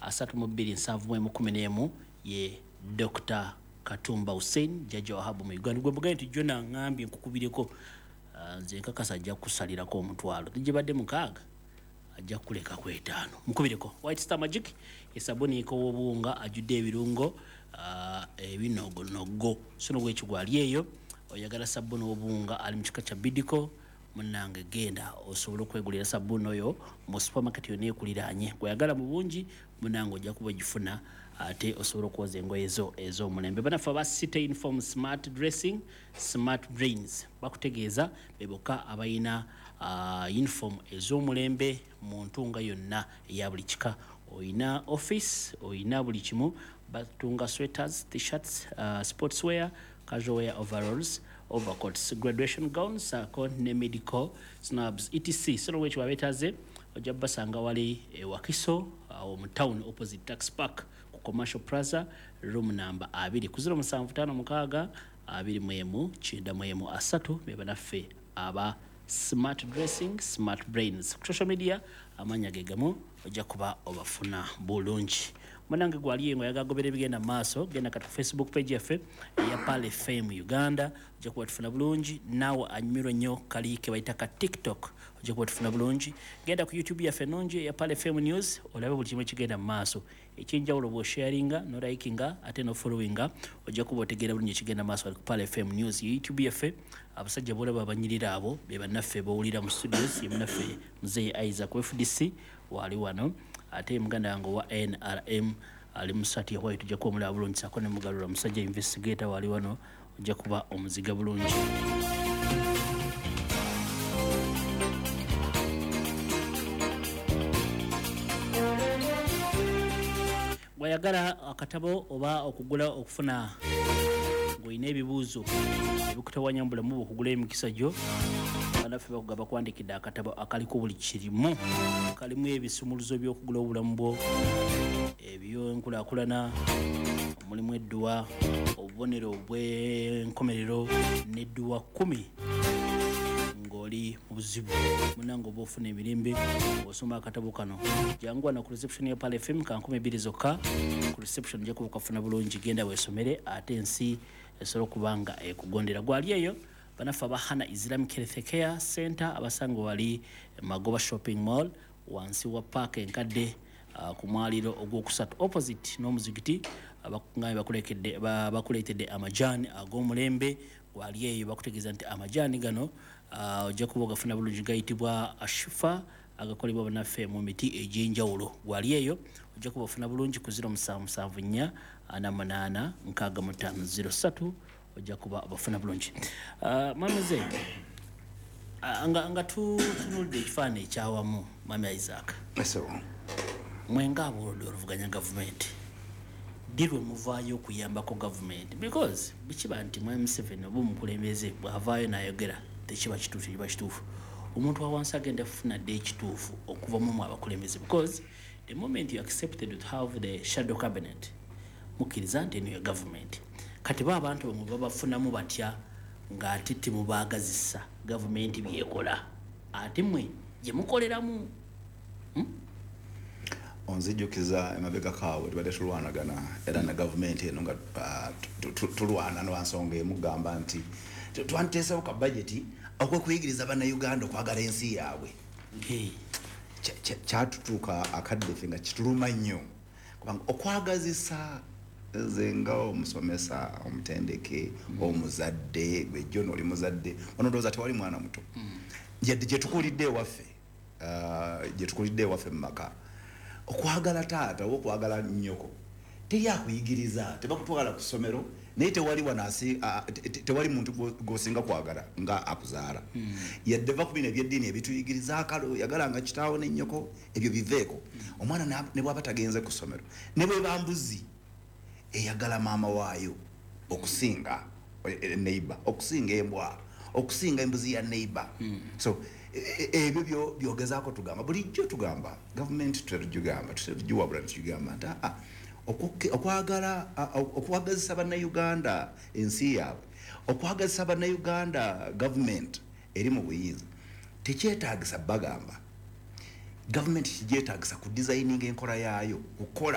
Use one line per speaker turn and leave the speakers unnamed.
32 ye Dr. Katumba Hussein Jajja Wahabu mu Uganda. Gwe muganda Jona ngambye nkukubireko nze nkakasa ajja kusalirako omutwalo. Tujibadde mukaaga ajja kuleka ku 5 mukubireko. White Star Magic esabuni ko obunga ajudde ebirungo ebinogonogo sono gwekigwali eyo oyagala sabuni obunga ali mu kika kya Bidiko munange genda osobola okwegulira sabuni oyo mu supermarket yone ekuliranye gwayagala mu bungi munange ojja kuba gifuna ate osobola okwoza engoye ezo mulembe banafa ba City Inform Smart Dressing Smart Brains bakutegeeza beboka abayina uniform ez'omulembe mu ntunga yonna eya buli kika oyina office oyina buli kimu batunga sweaters t-shirts sportswear casual wear overalls overcoats graduation gowns ne medical snubs etc so which wabetaze ojja basanga wali Wakiso mu town opposite tax park ku commercial plaza room number 2 ku 0756 21 beba naffe aba Smart Dressing Smart Brains ku social media amanya gegamu ojja kuba obafuna bulungi munange gwali yengo yagagobera bigenda maaso genda katu Facebook page yafe ya Pale FM Uganda ojja kuba tufuna bulungi nawe anyumiro nnyo kali ke bayita ka TikTok ojja kuba tufuna bulungi genda ku YouTube yafe nonje ya Pale FM News olabe buli kimu kigenda maaso ekinjawulo bo sharinga no likinga ate no followinga ojja kuba otegeera bulungi kigenda maaso ku Pale FM News YouTube yafe abasajja bolaba abanyirira abo be banaffe bawulira mu studios yemunaffe Mzee Isaac FDC wali wano ate muganda wange wa NRM ali musati ya white jako omulaba bulungi sako ne mugalula musajja investigator wali wano ojja kuba omuziga bulungi wayagala akatabo oba okugula okufuna ngoyina ebibuuzo ebikutawanya mu bulamu okugula emikisa gyo banafe bakugaba kwandikidde akatabo akaliko buli kirimu kalimu ebisumuluzo by'okugula obulamu bwo ebyenkulaakulana mulimu edduwa obubonero obw'enkomerero n'edduwa 10 ng'oli mu buzibu munange oba ofuna emirembe osoma akatabo kano janguwana ku reception ya Pale FM ka 12 zokka ku reception ojja kuba okafuna bulungi genda weesomere ate ensi esobola okubanga ekugondera gwali eyo banafa abahana Islamic Health Care Center abasanga wali Magoba Shopping Mall wansi wa park enkadde ku mwaliro ogwokusatu opposite n'omuzigiti abakungaye bakuleetedde amajani ag'omulembe wali eyo bakutegeeza nti amajani gano ojja kuba ogafuna bulungi gayitibwa ashifa agakolebwa banaffe mu miti egy'enjawulo wali eyo ojja kuba ofuna bulungi ku 0774 88 6503 ojja kuba abafuna bulungi mamaze nga tunulidde ekifaananyi ekyawamu mami Isaac mwenga abolodde oluvuganya gavumenti dirwe muvaayo okuyambako gavumenti because bikiba nti mu M7 oba omukulembeze bw'avaayo n'ayogera tekiba kituufu kiba kituufu omuntu awansi agenda kufuna dde ekituufu okuvamu mu abakulembeze because the moment you accepted to have the shadow cabinet mukkiriza nti eno ya gavumenti kati abantu bamwe babafunamu batya ng'ate temubaagazisa gavumenti byekola ate mmwe gye mukoleramu
onzijukiza emabega kaawe tubadde tulwanagana era na gavumenti eno nga tulwana n'ansonga emugamba nti twanteesewo ka budget okwekuyigiriza bannayuganda okwagala ensi yaabwe kyatutuuka akaddefe nga kituluma nnyo kubanga okwagazisa nze nga omusomesa omutendeke omuzadde gwejjo n'oli muzadde onodooza tewali mwana muto gye tukulidde ewaffe mu maka okwagala taata oba okwagala nnyoko teri akuyigiriza tebakutwala ku ssomero naye tewali muntu gwosinga kwagala nga akuzaala yadde va ku bino ebyeddiini ebituyigiriza akalo yagalanga kitaawo n'ennyoko ebyo biveeko omwana ne bwaba tagenze ku ssomero ne bwe bambuzi eyagala maama waayo okusinga neighbor okusinga embwa okusinga embuzi ya neighbor so ebyo byogezaako tugamba bulijjo tugamba gavumenti tuterugiwabula netugamba nti okwagazisa bannayuganda ensi yaabwe okwagazisa bannayuganda gavumenti eri mu buyinza tekyetaagisa bagamba gavumenti kigyetaagisa ku designing enkola yaayo kukola